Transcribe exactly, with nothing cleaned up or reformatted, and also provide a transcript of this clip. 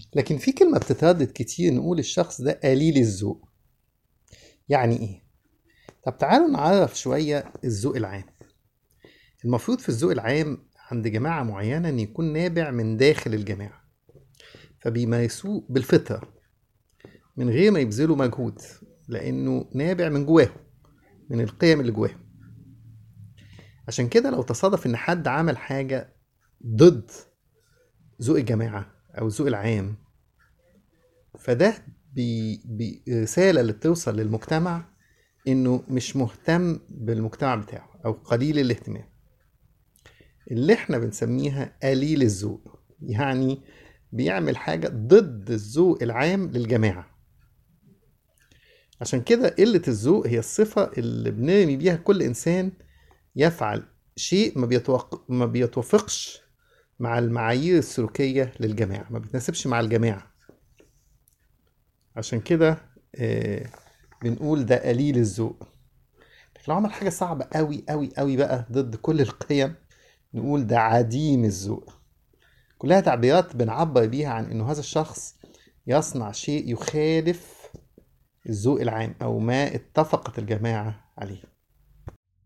لكن في كلمة بتتردد كتير، نقول الشخص ده قليل الذوق. يعني ايه؟ طب تعالوا نعرف شوية الذوق العام. المفروض في الذوق العام عند جماعة معينة ان يكون نابع من داخل الجماعة، فبيمارسوه بالفطرة من غير ما يبذلوا مجهود، لانه نابع من جواهم، من القيم اللي جواهم. عشان كده لو تصادف ان حد عمل حاجة ضد ذوق الجماعة او الذوق العام، فده بي بي رسالة اللي بتوصل للمجتمع انه مش مهتم بالمجتمع بتاعه او قليل الاهتمام، اللي احنا بنسميها قليل الذوق. يعني بيعمل حاجة ضد الذوق العام للجماعة. عشان كده قلة الذوق هي الصفة اللي بنرمي بيها كل انسان يفعل شيء ما, بيتوق... ما بيتوافقش مع المعايير السلوكية للجماعة، ما بيتناسبش مع الجماعة. عشان كده آه بنقول ده قليل الذوق. لكن لو عمل حاجة صعبة قوي قوي قوي بقى ضد كل القيم، نقول ده عديم الذوق. كلها تعبيرات بنعبر بيها عن انه هذا الشخص يصنع شيء يخالف الذوق العام او ما اتفقت الجماعة عليه.